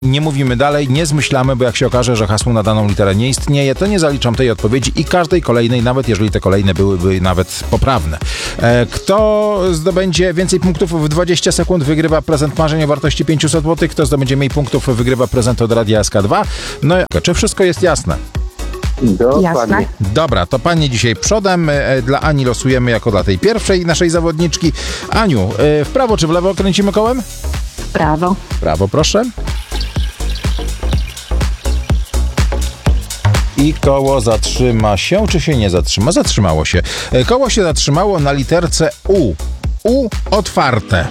Nie mówimy dalej, nie zmyślamy, bo jak się okaże, że hasło na daną literę nie istnieje, to nie zaliczam tej odpowiedzi i każdej kolejnej, nawet jeżeli te kolejne byłyby nawet poprawne. Kto zdobędzie więcej punktów w 20 sekund, wygrywa prezent marzeń o wartości 500 zł. Kto zdobędzie mniej punktów, wygrywa prezent od Radia SK2. No czy wszystko jest jasne? Dokładnie. Dobra, to panie dzisiaj przodem. Dla Ani losujemy jako dla tej pierwszej naszej zawodniczki. Aniu, w prawo czy w lewo kręcimy kołem? Prawo. Prawo, proszę. I koło zatrzyma się, czy się nie zatrzyma? Zatrzymało się. Koło się zatrzymało na literce U. U otwarte.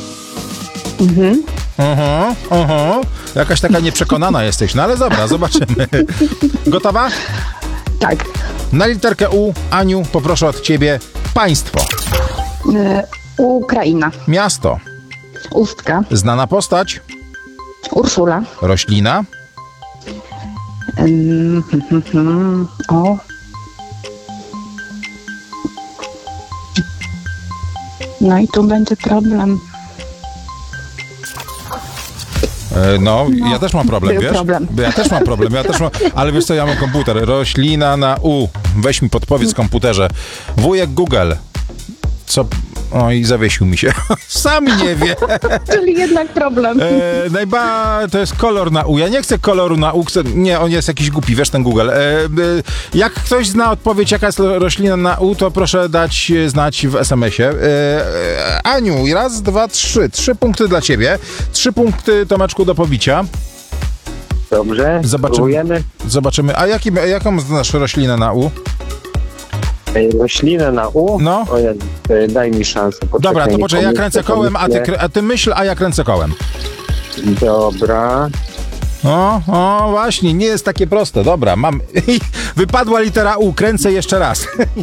Jakaś taka nieprzekonana jesteś, no ale dobra, zobaczymy. Gotowa? Tak. Na literkę U, Aniu, poproszę od ciebie państwo. Ukraina. Miasto. Ustka. Znana postać. Urszula. Roślina. O. No i tu będzie problem. No, ja też mam problem, wiesz? Problem. Ja też mam problem, ale wiesz co, ja mam komputer. Roślina na U. Weź mi podpowiedz w komputerze. Wujek Google. Co? O, i zawiesił mi się. Sam nie wie. Czyli jednak problem. To jest kolor na U. Ja nie chcę koloru na U. Nie, on jest jakiś głupi, wiesz, ten Google. Jak ktoś zna odpowiedź, jaka jest roślina na U, to proszę dać znać w SMS-ie. Aniu, raz, dwa, trzy. 3 punkty dla ciebie. 3 punkty, Tomeczku, do pobicia. Dobrze, Zobaczymy. A jaką znasz roślinę na U? Roślinę na U? No. O, daj mi szansę. Dobra, to poczekaj, ja kręcę kołem, a ty myśl, a ja kręcę kołem. Dobra. O, właśnie, nie jest takie proste. Dobra, mam. Wypadła litera U, kręcę jeszcze raz.